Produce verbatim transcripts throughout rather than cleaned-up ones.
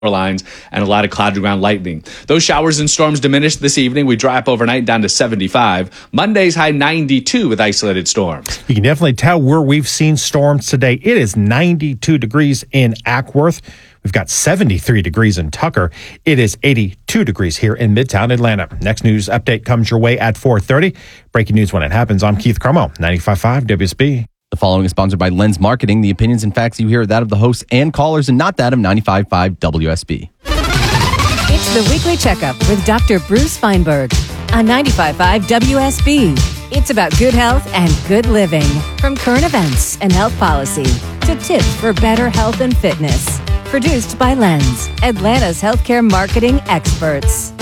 lines and a lot of cloud to ground lightning. Those showers and storms diminish this evening. We dry up overnight down to seventy-five. Monday's high ninety-two with isolated storms. You can definitely tell where we've seen storms today. It is ninety-two degrees in Ackworth. We've got seventy-three degrees in Tucker. It is eighty-two degrees here in Midtown Atlanta. Next news update comes your way at four thirty. Breaking news when it happens. I'm Keith Cromwell, ninety-five point five W S B. The following is sponsored by Lens Marketing. The opinions and facts you hear are that of the hosts and callers and not that of ninety-five point five W S B. It's the Weekly Checkup with Doctor Bruce Feinberg on ninety-five point five W S B. It's about good health and good living. From current events and health policy to tips for better health and fitness. Produced by Lens, Atlanta's healthcare marketing experts.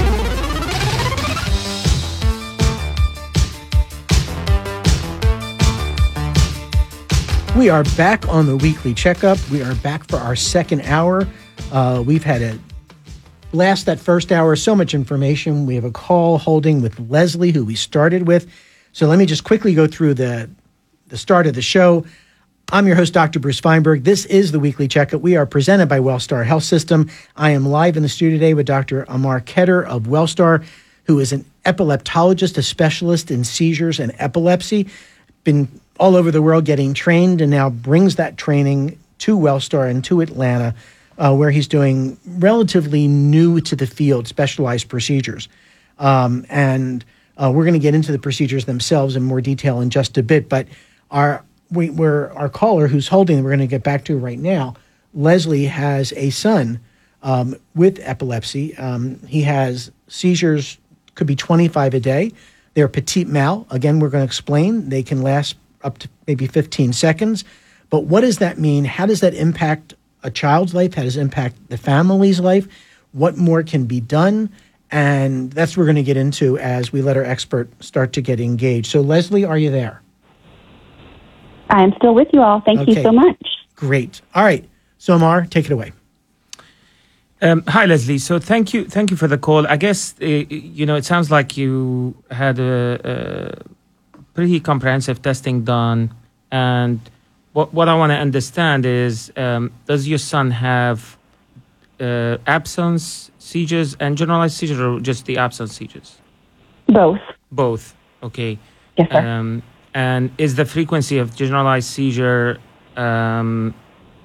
We are back on the Weekly Checkup. We are back for our second hour. Uh, we've had a blast that first hour, so much information. We have a call holding with Leslie, who we started with. So let me just quickly go through the, the start of the show. I'm your host, Doctor Bruce Feinberg. This is the Weekly Checkup. We are presented by Wellstar Health System. I am live in the studio today with Doctor Amar Ketter of Wellstar, who is an epileptologist, a specialist in seizures and epilepsy. Been all over the world getting trained and now brings that training to Wellstar and to Atlanta, uh, where he's doing relatively new to the field, specialized procedures. Um, and uh, we're going to get into the procedures themselves in more detail in just a bit. But our we, we're, our caller who's holding, we're going to get back to right now, Leslie has a son um, with epilepsy. Um, he has seizures, could be twenty-five a day. They're petit mal. Again, we're going to explain. They can last up to maybe fifteen seconds. But what does that mean? How does that impact a child's life? How does it impact the family's life? What more can be done? And that's what we're going to get into as we let our expert start to get engaged. So, Leslie, are you there? I'm still with you all. Thank okay. you so much. Great. All right. So, Amar, take it away. Um, hi, Leslie. So thank you thank you for the call. I guess, uh, you know, it sounds like you had a, a pretty comprehensive testing done. And what, what I want to understand is, um, does your son have uh, absence seizures and generalized seizures, or just the absence seizures? Both. Both. Okay. Yes, sir. Um, and is the frequency of generalized seizure... Um,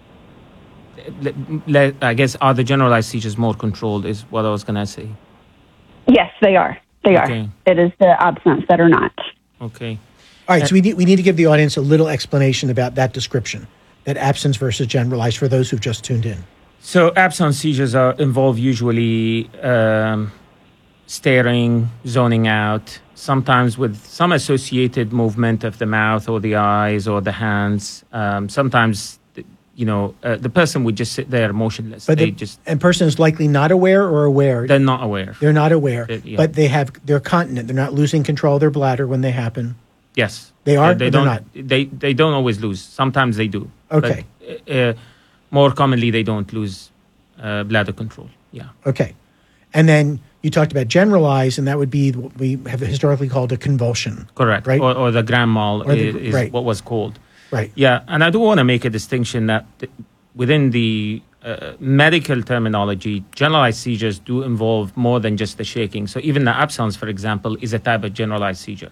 I guess, are the generalized seizures more controlled, is what I was going to say. Yes, they are. They okay. are. It is the absence that are not. Okay. All right, uh, so we need, we need to give the audience a little explanation about that description, that absence versus generalized, for those who've just tuned in. So absence seizures are involve usually um, staring, zoning out, sometimes with some associated movement of the mouth or the eyes or the hands. Um, sometimes... You know, uh, the person would just sit there motionless. But they the just and person is likely not aware or aware. They're not aware. They're not aware, They're, yeah. but they have. They're continent. They're not losing control of their bladder when they happen. Yes, they are. Uh, they or don't. They're not? They they don't always lose. Sometimes they do. Okay. But, uh, more commonly, they don't lose uh, bladder control. Yeah. Okay, and then you talked about generalized, and that would be what we have historically called a convulsion. Correct. Right. Or, or the grand mal the, is, is right. what was called. Right. Yeah, and I do want to make a distinction that. Th- Within the uh, medical terminology, generalized seizures do involve more than just the shaking. So even the absence, for example, is a type of generalized seizure.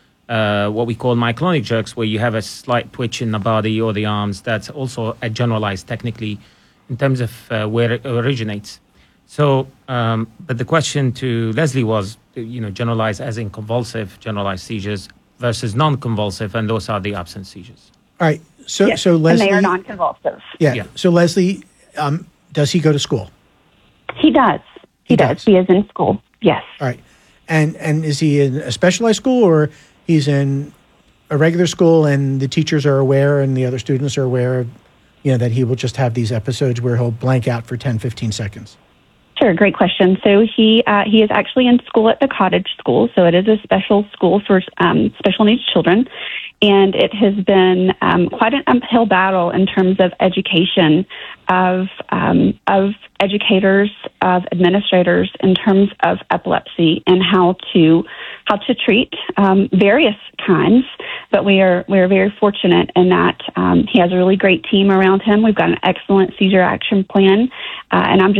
Uh, what we call myoclonic jerks, where you have a slight twitch in the body or the arms, that's also a generalized technically in terms of uh, where it originates. So, um, but the question to Leslie was, you know, generalized as in convulsive generalized seizures versus non-convulsive, and those are the absence seizures. All right. So, yes, so Leslie, and they are non-convulsive. Yeah. yeah. So Leslie, um, does he go to school? He does. He, he does. does. He is in school. Yes. All right. And and is he in a specialized school, or he's in a regular school, and the teachers are aware and the other students are aware of, you know, that he will just have these episodes where he'll blank out for ten, fifteen seconds? Sure, great question. So he uh, he is actually in school at the Cottage School. So it is a special school for um, special needs children. And it has been um, quite an uphill battle in terms of education of um, of educators, of administrators, in terms of epilepsy and how to how to treat um, various kinds. But we are we are very fortunate in that um, he has a really great team around him. We've got an excellent seizure action plan, uh, and I'm just